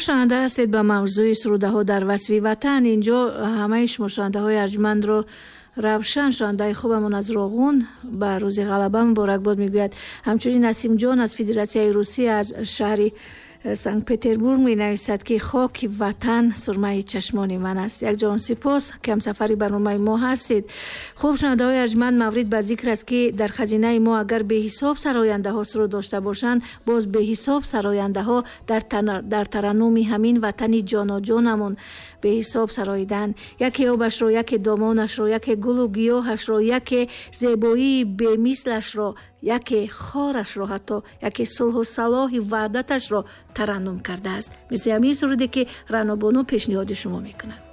шунаванда ҳастед ба мавзӯи сурудаҳо дар васви ватан. инҷо ҳамаи шумо шунавандаҳои арҷмандро равшан, шунавандаи хубамон аз Роғун ба рӯзи ғалаба муборакбод мегӯяд. ҳамчунин Насимҷон аз Федератсияи Русия аз шаҳри Санкт-Петербург менависад ки хоки ватан сурмаи чашмони ман аст. якҷон сипос ки ҳамсафари барномаи мо ҳастед. хуб, шунавандаҳои арҷманд, маврид ба зикр аст ки дар хазинаи мо агар беҳисоб сарояндаҳо суруд дошта бошанд, боз беҳисоб сарояндаҳо дар тараннуми ҳамин ватани ҷоноҷонамон беҳисоб сароидан. яке обашро, яке домонашро, яке гулу гиёҳашро, яке зебоии бемислашро, яке хорашро, ҳатто яке сулҳу салоҳи ваҳдаташро тараннум кардааст. мисли ҳамин суруде ки Раънобону пешниҳоди шумо мекунад.